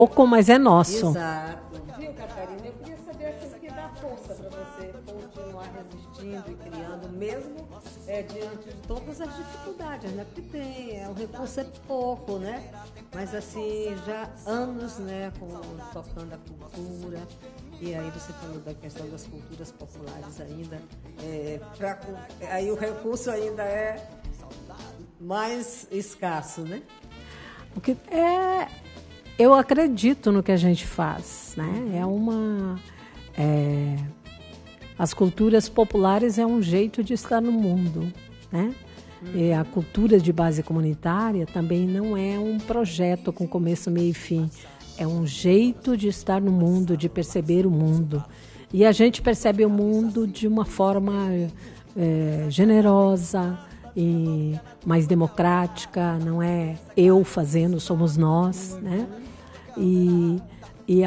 mas é nosso. Exato. Viu, Catarina? Eu queria saber aquilo que dá força para você continuar resistindo e criando, mesmo diante de todas as dificuldades, né? Porque o recurso é pouco, né? Mas assim, já anos, né, tocando a cultura. E aí você falou da questão das culturas populares ainda. Aí o recurso ainda é mais escasso, né? Porque eu acredito no que a gente faz, né? As culturas populares é um jeito de estar no mundo, né? E a cultura de base comunitária também não é um projeto com começo, meio e fim. É um jeito de estar no mundo, de perceber o mundo. E a gente percebe o mundo de uma forma generosa e mais democrática. Não é eu fazendo, somos nós, né? E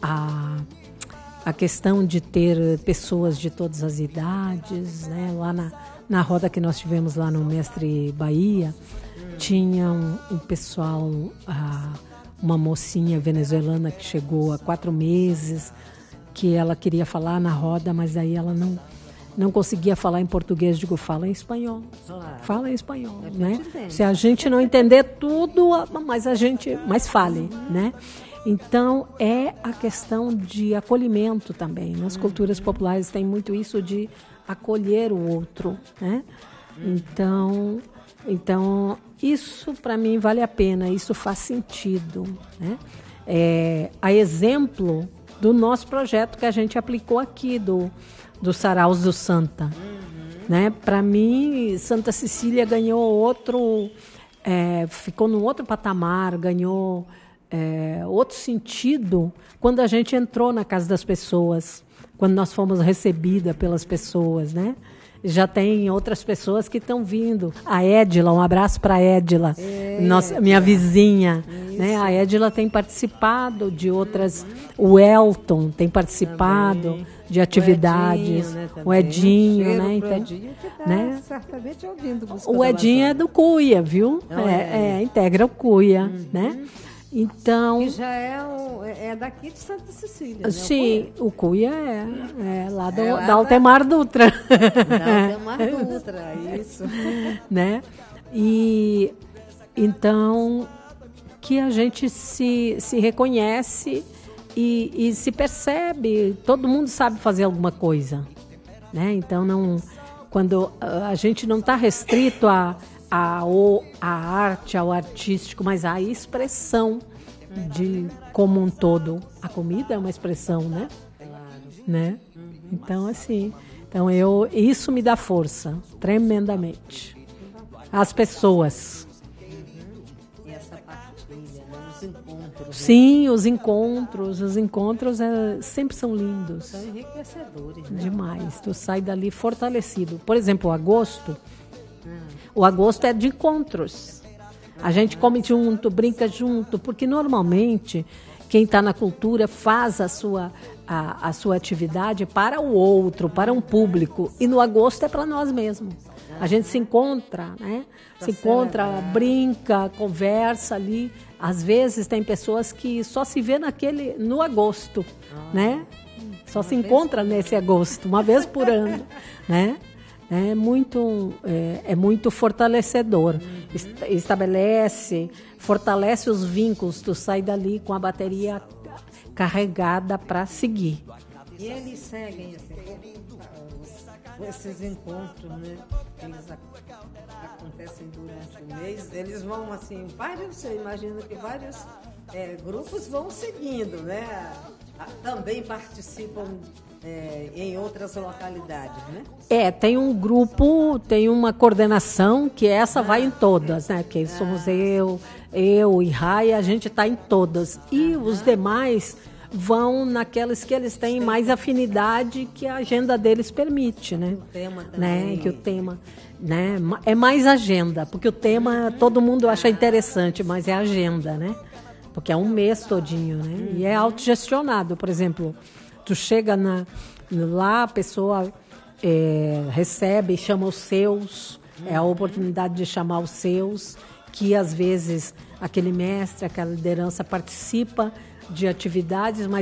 a questão de ter pessoas de todas as idades, né? Lá na roda que nós tivemos lá no Mestre Bahia, tinha um pessoal, uma mocinha venezuelana que chegou há 4 meses, que ela queria falar na roda, mas aí ela não conseguia falar em português. Digo, fala em espanhol. Claro. Fala em espanhol, né? Se a gente não entender tudo, mas fale, né? Então, é a questão de acolhimento também. Nas culturas populares tem muito isso de acolher o outro, né? Então isso para mim vale a pena, isso faz sentido, né? A exemplo do nosso projeto que a gente aplicou aqui, do Saraus do Santa. Né? Para mim, Santa Cecília ganhou ficou num outro patamar, ganhou outro sentido quando a gente entrou na casa das pessoas, quando nós fomos recebidas pelas pessoas, né? Já tem outras pessoas que estão vindo. A Édila, um abraço para a Édila, minha vizinha. Né? A Édila tem participado de outras. O Elton tem participado também de atividades. O Edinho, né? Então, Edinho que tá certamente ouvindo. O Edinho é do Cuia, viu? Integra o Cuia, né? Então, que já é daqui de Santa Cecília. Sim, o Cuia é lá da Altemar Dutra. Da Altemar Dutra, isso. Né? E então que a gente se reconhece e se percebe, todo mundo sabe fazer alguma coisa. Né? Então, quando a gente não está restrito a arte, ao artístico, mas à expressão como um todo. A comida é uma expressão, né? Né? Então, assim, isso me dá força, tremendamente. As pessoas. E essa partilha, né? Os encontros. Sim, os encontros sempre são lindos. São enriquecedores, né? Demais. Tu sai dali fortalecido. Por exemplo, o agosto. O agosto é de encontros. A gente come junto, brinca junto, porque normalmente quem está na cultura faz a sua atividade para o outro, para um público. E no agosto é para nós mesmos. A gente se encontra, né? Se encontra, brinca, conversa ali. Às vezes tem pessoas que só se vê no agosto, né? Só se encontra nesse agosto, uma vez por ano, né? É muito fortalecedor. Fortalece os vínculos. Tu sai dali com a bateria carregada para seguir. E eles seguem esses encontros, né? Eles acontecem durante o mês. Eles vão assim, você imagina que vários grupos vão seguindo, né? Também participam em outras localidades, né? Tem um grupo, tem uma coordenação que essa vai em todas, né? Que somos eu e Raia, a gente está em todas. E os demais vão naquelas que eles têm mais afinidade, que a agenda deles permite, né? O tema também. Né? Que o tema, né? É mais agenda, porque o tema todo mundo acha interessante, mas é agenda, né? Porque é um mês todinho, né? E é autogestionado, por exemplo. Tu chega lá, a pessoa recebe, chama os seus, é a oportunidade de chamar os seus, que às vezes aquele mestre, aquela liderança participa de atividades, mas